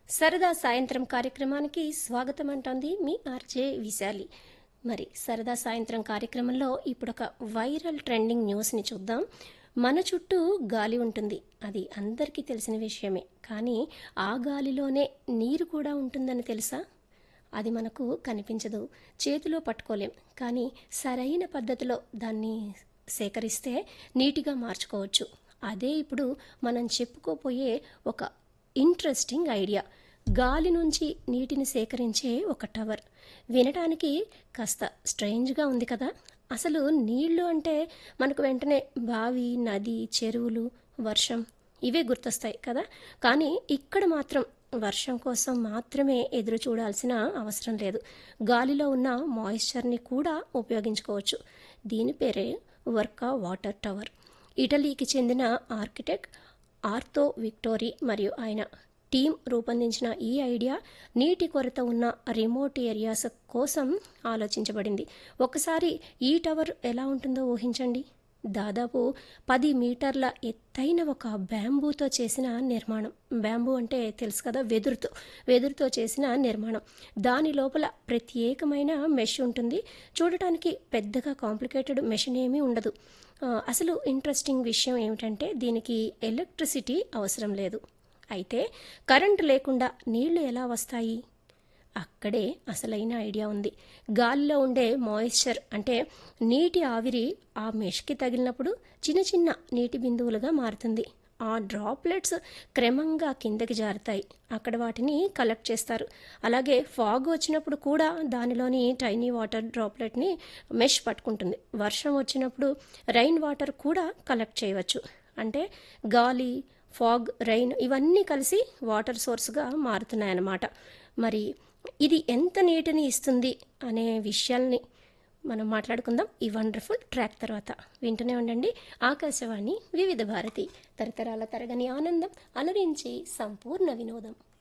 సరదా సాయంత్రం కార్యక్రమానికి స్వాగతం అంటోంది మీ ఆర్జే విశాలి. మరి సరదా సాయంత్రం కార్యక్రమంలో ఇప్పుడొక వైరల్ ట్రెండింగ్ న్యూస్ని చూద్దాం. మన చుట్టూ గాలి ఉంటుంది, అది అందరికీ తెలిసిన విషయమే. కానీ ఆ గాలిలోనే నీరు కూడా ఉంటుందని తెలుసా? అది మనకు కనిపించదు, చేతిలో పట్టుకోలేం. కానీ సరైన పద్ధతిలో దాన్ని సేకరిస్తే నీటిగా మార్చుకోవచ్చు. అదే ఇప్పుడు మనం చెప్పుకోపోయే ఒక ఇంట్రెస్టింగ్ ఐడియా. గాలి నుంచి నీటిని సేకరించే ఒక టవర్. వినటానికి కాస్త స్ట్రేంజ్గా ఉంది కదా. అసలు నీళ్లు అంటే మనకు వెంటనే బావి, నది, చెరువులు, వర్షం ఇవే గుర్తొస్తాయి కదా. కానీ ఇక్కడ మాత్రం వర్షం కోసం మాత్రమే ఎదురు చూడాల్సిన అవసరం లేదు. గాలిలో ఉన్న మాయిశ్చర్ని కూడా ఉపయోగించుకోవచ్చు. దీని పేరే వర్కా వాటర్ టవర్. ఇటలీకి చెందిన ఆర్కిటెక్ట్ ఆర్థో విక్టోరీ మరియు ఆయన టీం రూపొందించిన ఈ ఐడియా నీటి కొరత ఉన్న రిమోట్ ఏరియాస్ కోసం ఆలోచించబడింది. ఒకసారి ఈ టవర్ ఎలా ఉంటుందో ఊహించండి. దాదాపు 10 మీటర్ల ఎత్తైన ఒక బ్యాంబూతో చేసిన నిర్మాణం. బ్యాంబూ అంటే తెలుసు కదా, వెదురుతో చేసిన నిర్మాణం. దాని లోపల ప్రత్యేకమైన మెష్ ఉంటుంది. చూడటానికి పెద్దగా కాంప్లికేటెడ్ మెషిన్ ఏమీ ఉండదు. అసలు ఇంట్రెస్టింగ్ విషయం ఏమిటంటే దీనికి ఎలక్ట్రిసిటీ అవసరం లేదు. అయితే కరెంటు లేకుండా నీళ్లు ఎలా వస్తాయి? అక్కడే అసలైన ఐడియా ఉంది. గాలిలో ఉండే మాయిశ్చర్ అంటే నీటి ఆవిరి ఆ మెష్కి తగిలినప్పుడు చిన్న చిన్న నీటి బిందువులుగా మారుతుంది. ఆ డ్రాప్లెట్స్ క్రమంగా కిందకి జారుతాయి. అక్కడ వాటిని కలెక్ట్ చేస్తారు. అలాగే ఫాగ్ వచ్చినప్పుడు కూడా దానిలోని టైనీ వాటర్ డ్రాప్లెట్ని మెష్ పట్టుకుంటుంది. వర్షం వచ్చినప్పుడు రైన్ వాటర్ కూడా కలెక్ట్ చేయవచ్చు. అంటే గాలి, ఫాగ్, రైన్ ఇవన్నీ కలిసి వాటర్ సోర్స్గా మారుతున్నాయన్నమాట. మరి ఇది ఎంత నీటిని ఇస్తుంది అనే విషయాల్ని మనం మాట్లాడుకుందాం ఈ వండర్ఫుల్ ట్రాక్ తర్వాత. వింటూనే ఉండండి ఆకాశవాణి వివిధ భారతి, తరతరాల తరగని ఆనందం, అలరించి సంపూర్ణ వినోదం.